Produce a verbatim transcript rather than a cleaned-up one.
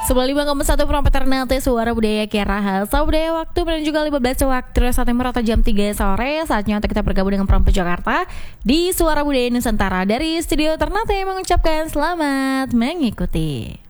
sembilan puluh lima koma satu Prompet Ternate, Suara Budaya Kiara Suara Budaya Waktu dan juga lima belas waktu September atau jam tiga sore. Saatnya untuk kita bergabung dengan Prompet Jakarta di Suara Budaya Nusantara. Dari studio Ternate mengucapkan selamat mengikuti.